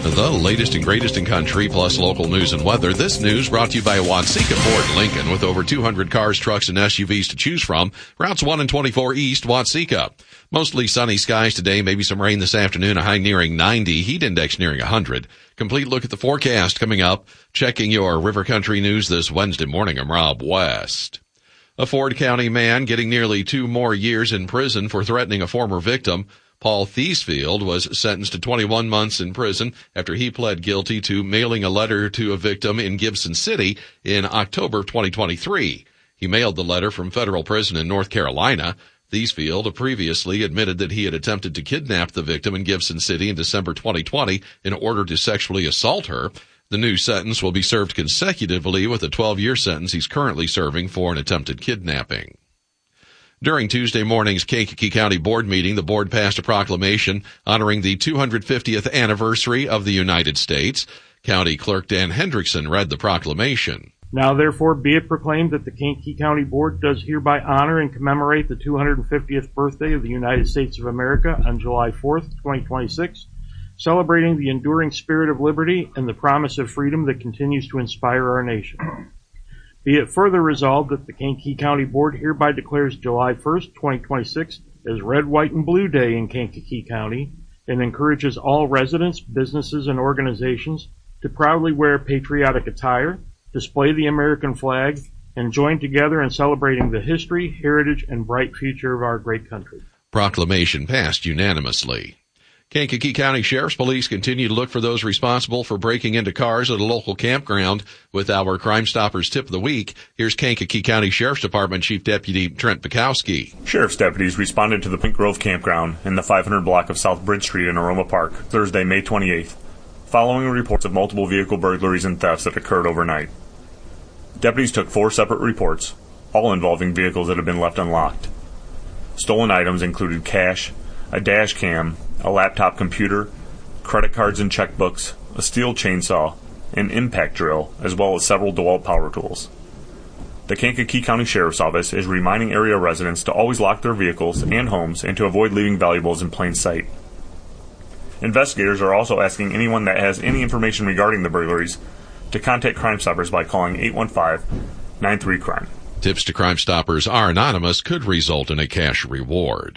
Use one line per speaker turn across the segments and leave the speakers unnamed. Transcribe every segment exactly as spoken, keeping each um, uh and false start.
The latest and greatest in country, plus local news and weather. This news brought to you by Watseka Ford Lincoln, with over two hundred cars, trucks, and S U Vs to choose from. Routes one and twenty-four East, Watseka. Mostly sunny skies today, maybe some rain this afternoon, a high nearing ninety, heat index nearing one hundred. Complete look at the forecast coming up. Checking your River Country news this Wednesday morning, I'm Rob West. A Ford County man getting nearly two more years in prison for threatening a former victim. Paul Thiesfield was sentenced to twenty-one months in prison after he pled guilty to mailing a letter to a victim in Gibson City in October of twenty twenty-three. He mailed the letter from federal prison in North Carolina. Thiesfield previously admitted that he had attempted to kidnap the victim in Gibson City in December twenty twenty in order to sexually assault her. The new sentence will be served consecutively with a twelve-year sentence he's currently serving for an attempted kidnapping. During Tuesday morning's Kankakee County Board meeting, the board passed a proclamation honoring the two hundred fiftieth anniversary of the United States. County Clerk Dan Hendrickson read the proclamation.
Now therefore be it proclaimed that the Kankakee County Board does hereby honor and commemorate the two hundred fiftieth birthday of the United States of America on July fourth, twenty twenty-six, celebrating the enduring spirit of liberty and the promise of freedom that continues to inspire our nation. Be it further resolved that the Kankakee County Board hereby declares July first, twenty twenty-six as Red, White, and Blue Day in Kankakee County and encourages all residents, businesses, and organizations to proudly wear patriotic attire, display the American flag, and join together in celebrating the history, heritage, and bright future of our great country.
Proclamation passed unanimously. Kankakee County Sheriff's Police continue to look for those responsible for breaking into cars at a local campground with our Crime Stoppers Tip of the Week. Here's Kankakee County Sheriff's Department Chief Deputy Trent Bukowski.
Sheriff's deputies responded to the Pink Grove Campground in the five hundred block of South Bridge Street in Aroma Park Thursday, May twenty-eighth, following reports of multiple vehicle burglaries and thefts that occurred overnight. Deputies took four separate reports, all involving vehicles that had been left unlocked. Stolen items included cash, a dash cam, a laptop computer, credit cards and checkbooks, a steel chainsaw, an impact drill, as well as several DeWalt power tools. The Kankakee County Sheriff's Office is reminding area residents to always lock their vehicles and homes and to avoid leaving valuables in plain sight. Investigators are also asking anyone that has any information regarding the burglaries to contact Crime Stoppers by calling eight one five, nine three, crime.
Tips to Crime Stoppers are anonymous, could result in a cash reward.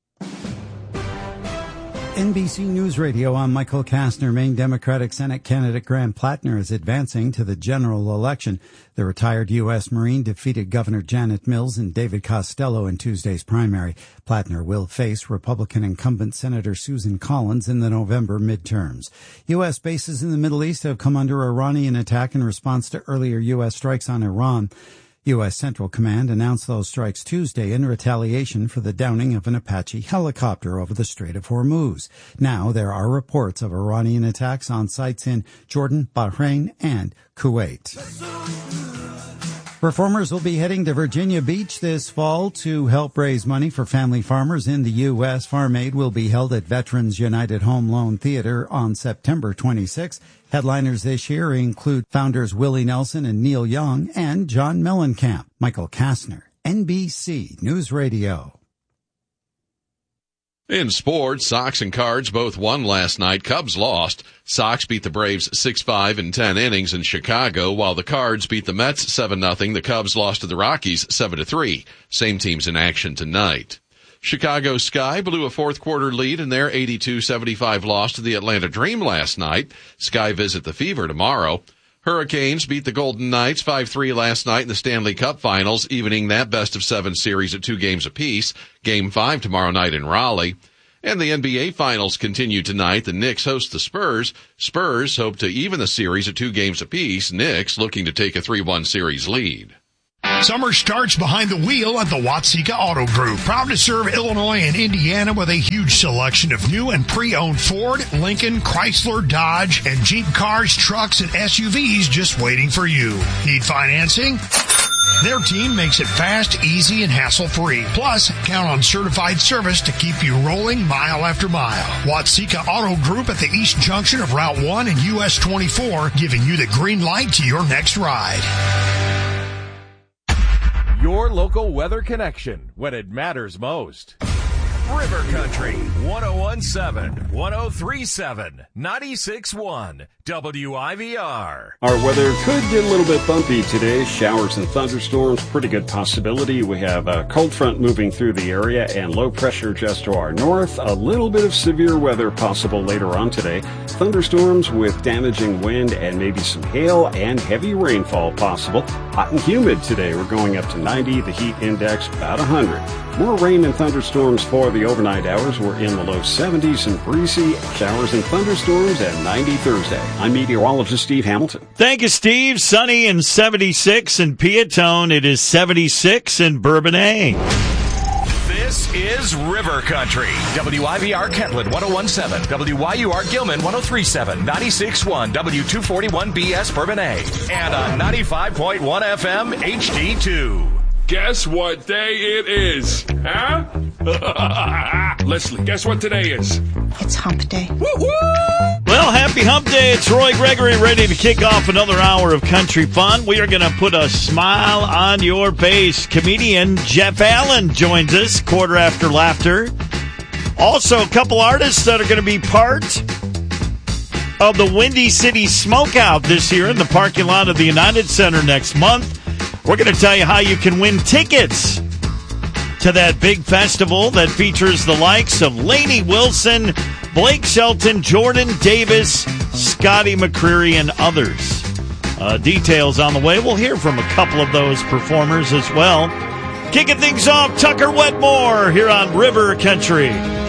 N B C News Radio, I'm Michael Kastner. Maine Democratic Senate candidate Graham Plattner is advancing to the general election. The retired U S Marine defeated Governor Janet Mills and David Costello in Tuesday's primary. Plattner will face Republican incumbent Senator Susan Collins in the November midterms. U S bases in the Middle East have come under Iranian attack in response to earlier U S strikes on Iran. U S Central Command announced those strikes Tuesday in retaliation for the downing of an Apache helicopter over the Strait of Hormuz. Now there are reports of Iranian attacks on sites in Jordan, Bahrain, and Kuwait. Performers will be heading to Virginia Beach this fall to help raise money for family farmers in the U S. Farm Aid will be held at Veterans United Home Loan Theater on September twenty-sixth. Headliners this year include founders Willie Nelson and Neil Young and John Mellencamp. Michael Kastner, N B C News Radio.
In sports, Sox and Cards both won last night. Cubs lost. Sox beat the Braves six five in ten innings in Chicago, while the Cards beat the Mets seven nothing. The Cubs lost to the Rockies seven to three. Same teams in action tonight. Chicago Sky blew a fourth quarter lead in their eighty-two seventy-five loss to the Atlanta Dream last night. Sky visit the Fever tomorrow. Hurricanes beat the Golden Knights five three last night in the Stanley Cup Finals, evening that best-of-seven series at two games apiece. Game five tomorrow night in Raleigh. And the N B A Finals continue tonight. The Knicks host the Spurs. Spurs hope to even the series at two games apiece. Knicks looking to take a three one series lead.
Summer starts behind the wheel at the Watseka Auto Group. Proud to serve Illinois and Indiana with a huge selection of new and pre-owned Ford, Lincoln, Chrysler, Dodge, and Jeep cars, trucks, and S U Vs just waiting for you. Need financing? Their team makes it fast, easy, and hassle-free. Plus, count on certified service to keep you rolling mile after mile. Watseka Auto Group at the East Junction of Route one and U S twenty-four, giving you the green light to your next ride.
Your local weather connection when it matters most. River Country, one oh one point seven, one oh three point seven, ninety-six point one, W I V R.
Our weather could get a little bit bumpy today. Showers and thunderstorms, pretty good possibility. We have a cold front moving through the area and low pressure just to our north. A little bit of severe weather possible later on today. Thunderstorms with damaging wind and maybe some hail and heavy rainfall possible. Hot and humid today. We're going up to ninety. The heat index about one hundred. More rain and thunderstorms for the overnight hours. We're in the low seventies and breezy. Showers and thunderstorms at ninety Thursday. I'm meteorologist Steve Hamilton.
Thank you, Steve. Sunny and seventy-six in Peatone. It is seventy-six in Bourbonnais.
This is River Country. W I V R Kentland one oh one point seven, W Y U R Gilman one oh three point seven, ninety-six point one, W two forty-one B S Bourbonnais, and on ninety-five point one F M H D two.
Guess what day it is, huh? Leslie, guess what today is?
It's hump day.
Woo-woo!
Well, happy hump day. It's Roy Gregory ready to kick off another hour of country fun. We are going to put a smile on your face. Comedian Jeff Allen joins us, quarter after laughter. Also, a couple artists that are going to be part of the Windy City Smokeout this year in the parking lot of the United Center next month. We're going to tell you how you can win tickets to that big festival that features the likes of Lainey Wilson, Blake Shelton, Jordan Davis, Scotty McCreery, and others. Uh, details on the way. We'll hear from a couple of those performers as well. Kicking things off, Tucker Wetmore here on River Country.